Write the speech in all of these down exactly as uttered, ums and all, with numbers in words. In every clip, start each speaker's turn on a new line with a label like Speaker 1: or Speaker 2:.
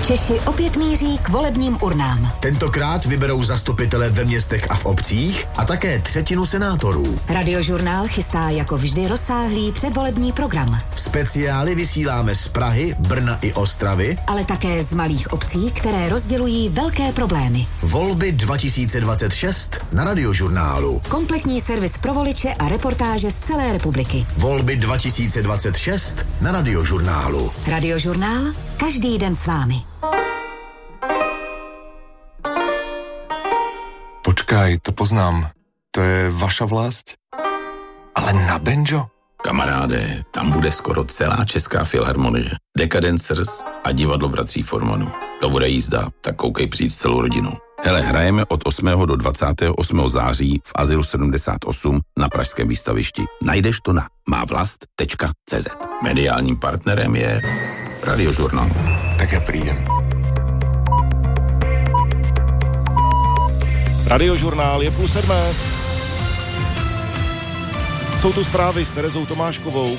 Speaker 1: Češi opět míří k volebním urnám.
Speaker 2: Tentokrát vyberou zastupitele ve městech a v obcích a také třetinu senátorů.
Speaker 1: Radiožurnál chystá jako vždy rozsáhlý předvolební program.
Speaker 2: Speciály vysíláme z Prahy, Brna i Ostravy,
Speaker 1: ale také z malých obcí, které rozdělují velké problémy.
Speaker 2: Volby dva tisíce dvacet šest na Radiožurnálu.
Speaker 1: Kompletní servis pro voliče a reportáže z celé republiky.
Speaker 2: Volby dva tisíce dvacet šest na Radiožurnálu.
Speaker 1: Radiožurnál každý den s vámi.
Speaker 3: Počkaj, to poznám. To je vaša vlast? Ale na banjo?
Speaker 4: Kamaráde, tam bude skoro celá Česká filharmonie. Decadencers a divadlo bratří Formanů. To bude jízda, tak koukej přijít s celou rodinou. Hele, hrajeme od osmého do dvacátého osmého září v Azylu sedmdesát osm na pražském výstavišti. Najdeš to na mávlast tečka cé zet. Mediálním partnerem je Radiožurnál.
Speaker 3: Tak já přijdem.
Speaker 5: Radiožurnál je půl sedmé. Jsou tu zprávy s Terezou Tomáškovou.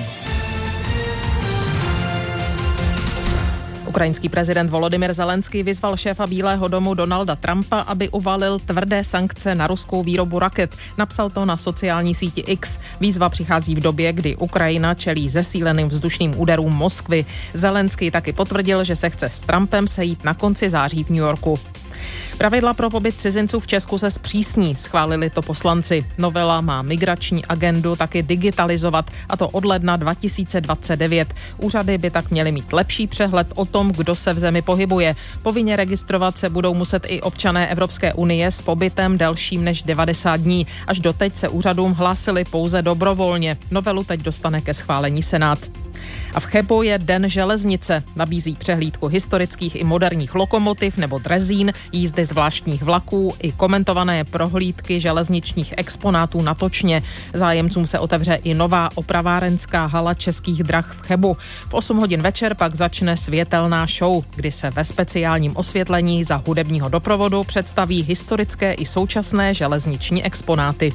Speaker 6: Ukrajinský prezident Volodymyr Zelenský vyzval šéfa Bílého domu Donalda Trumpa, aby uvalil tvrdé sankce na ruskou výrobu raket. Napsal to na sociální síti X. Výzva přichází v době, kdy Ukrajina čelí zesíleným vzdušným úderům Moskvy. Zelenský taky potvrdil, že se chce s Trumpem sejít na konci září v New Yorku. Pravidla pro pobyt cizinců v Česku se zpřísní, schválili to poslanci. Novela má migrační agendu taky digitalizovat, a to od ledna dva tisíce dvacet devět. Úřady by tak měly mít lepší přehled o tom, kdo se v zemi pohybuje. Povinně registrovat se budou muset i občané Evropské unie s pobytem delším než devadesát dní. Až doteď se úřadům hlásili pouze dobrovolně. Novelu teď dostane ke schválení Senát. A v Chebu je Den železnice. Nabízí přehlídku historických i moderních lokomotiv nebo drezín, jízdy zvláštních vlaků i komentované prohlídky železničních exponátů na točně. Zájemcům se otevře i nová opravárenská hala Českých drah v Chebu. V osm hodin večer pak začne světelná show, kdy se ve speciálním osvětlení za hudebního doprovodu představí historické i současné železniční exponáty.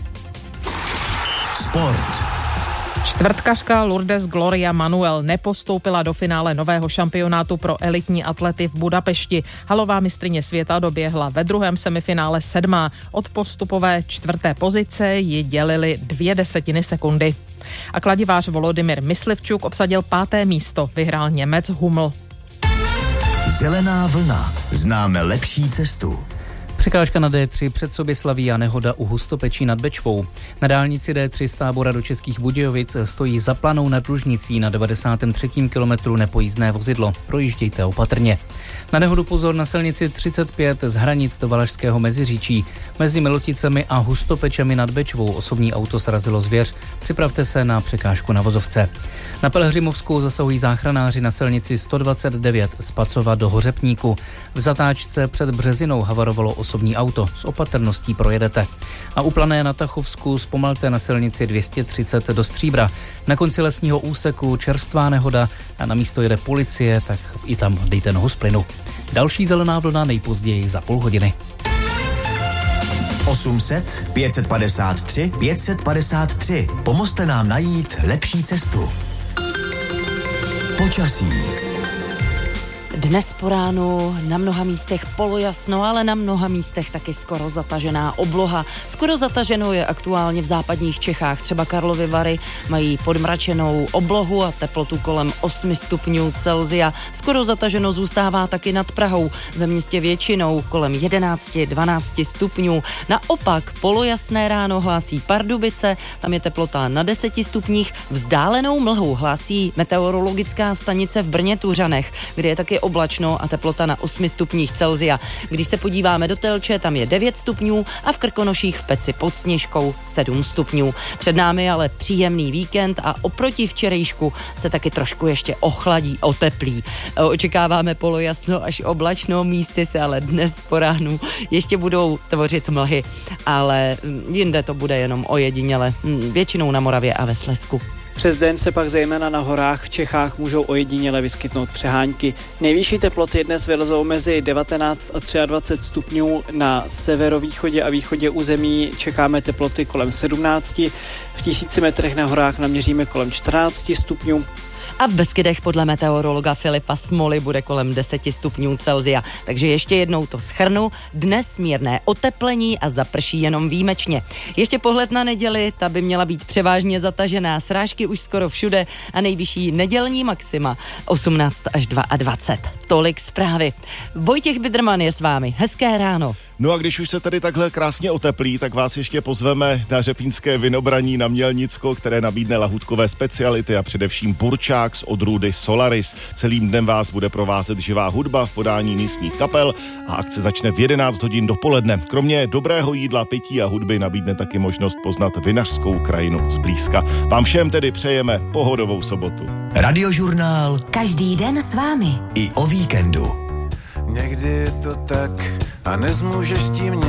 Speaker 2: Sport.
Speaker 6: Čtvrtkařka Lourdes Gloria Manuel nepostoupila do finále nového šampionátu pro elitní atlety v Budapešti. Halová mistryně světa doběhla ve druhém semifinále sedmá. Od postupové čtvrté pozice ji dělily dvě desetiny sekundy. A kladivář Volodymyr Myslivčuk obsadil páté místo, vyhrál Němec Hummel.
Speaker 2: Zelená vlna. Známe lepší cestu.
Speaker 7: Překážka na D tři před Soběslaví a nehoda u Hustopečí nad Bečvou. Na dálnici D tři z Tábora do Českých Budějovic stojí za Planou nad Lužnicí na devadesátém třetím kilometru nepojízdné vozidlo. Projíždějte opatrně. Na nehodu pozor na silnici třicet pět z Hranic do Valašského Meziříčí. Mezi Miloticemi a Hustopečemi nad Bečvou osobní auto srazilo zvěř. Připravte se na překážku na vozovce. Na Pelhřimovskou zasahují záchranáři na silnici sto dvacet devět z Pacova do Hořepníku. V zatáčce před Březinou havarovalo osobní auto. S opatrností projedete. A u Plané na Tachovsku zpomalte na silnici dvě stě třicet do Stříbra. Na konci lesního úseku čerstvá nehoda a na místo jede policie, tak i tam dejte nohu z plynu. Další zelená vlna nejpozději za půl hodiny.
Speaker 2: osm set pět set padesát tři pět set padesát tři. Pomozte nám najít lepší cestu. Počasí.
Speaker 8: Dnes po ránu na mnoha místech polojasno, ale na mnoha místech taky skoro zatažená obloha. Skoro zataženo je aktuálně v západních Čechách. Třeba Karlovy Vary mají podmračenou oblohu a teplotu kolem osmi stupňů Celsia. Skoro zataženo zůstává taky nad Prahou. Ve městě většinou kolem jedenáct dvanáct stupňů. Naopak polojasné ráno hlásí Pardubice, tam je teplota na deseti stupních. Vzdálenou mlhu hlásí meteorologická stanice v Brně Tuřanech, kde je taky oblačno a teplota na osmi stupních Celsia. Když se podíváme do Telče, tam je devět stupňů a v Krkonoších v Peci pod Sněžkou sedm stupňů. Před námi ale příjemný víkend a oproti včerejšku se taky trošku ještě ochladí, oteplí. Očekáváme polojasno až oblačno, místy se ale dnes po ránu ještě budou tvořit mlhy, ale jinde to bude jenom ojediněle, většinou na Moravě a ve Slezsku.
Speaker 9: Přes den se pak zejména na horách v Čechách můžou ojediněle vyskytnout přehánky. Nejvyšší teploty dnes vylezou mezi devatenáct a dvacet tři stupňů. Na severovýchodě a východě území čekáme teploty kolem sedmnáct. V tisíci metrech na horách naměříme kolem čtrnáct stupňů.
Speaker 8: a v Beskydech podle meteorologa Filipa Smoly bude kolem deset stupňů Celsia. Takže ještě jednou to shrnu. Dnes mírné oteplení a zaprší jenom výjimečně. Ještě pohled na neděli, ta by měla být převážně zatažená, srážky už skoro všude a nejvyšší nedělní maxima osmnáct až dvacet dva. Tolik zprávy. Vojtěch Bidrman je s vámi. Hezké ráno.
Speaker 5: No a když už se tady takhle krásně oteplí, tak vás ještě pozveme na řepínské vinobraní na Mělnicko, které nabídne lahutkové speciality a především burčák z odrůdy Solaris. Celým dnem vás bude provázet živá hudba v podání místních kapel a akce začne v jedenáct hodin dopoledne. Kromě dobrého jídla, pití a hudby nabídne taky možnost poznat vinařskou krajinu zblízka. Vám všem tedy přejeme pohodovou sobotu.
Speaker 2: Radiožurnál
Speaker 1: Každý den s vámi.
Speaker 2: i o víkendu.
Speaker 10: Někdy je to tak a nezmůžeš s tím nic.